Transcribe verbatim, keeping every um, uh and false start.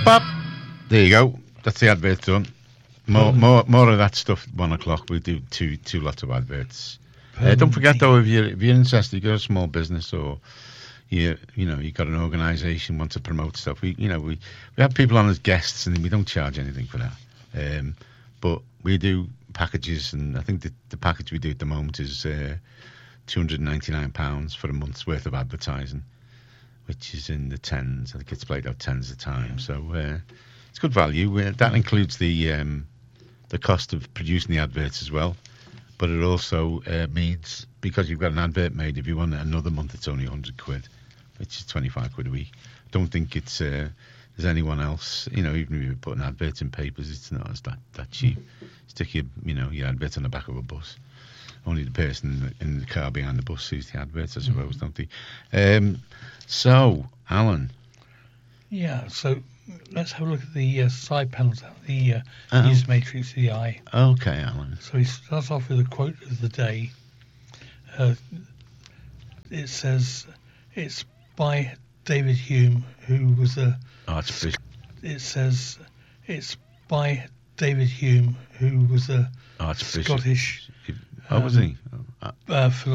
bop. There you go. That's the advert done. More, more, more of that stuff at one o'clock. We do two, two lots of adverts. Uh, don't forget though, if you're if you're interested, you've got a small business or you you know you've got an organisation want to promote stuff. We you know we, we have people on as guests and we don't charge anything for that. Um, but we do packages, and I think the, the package we do at the moment is uh, two hundred and ninety nine pounds for a month's worth of advertising, which is in the tens. I think it's played out tens of times. Yeah. So uh, it's good value. Uh, that includes the um, the cost of producing the adverts as well. But it also uh, means, because you've got an advert made, if you want another month, it's only one hundred quid, which is twenty-five quid a week. Don't think it's uh, there's anyone else, you know, even if you put an advert in papers, it's not as that, that cheap. Stick your, you know, your advert on the back of a bus. Only the person in the car behind the bus sees the advert, I suppose, mm-hmm. don't they? Um, so, Alan. Yeah, so let's have a look at the uh, side panels, the uh, uh-huh. user matrix of the eye. Okay, Alan. So he starts off with a quote of the day. Uh, it says, it's by David Hume, who was a... Archbishop. It says, it's by David Hume, who was a Archbishop. Scottish... Oh, was he? Uh,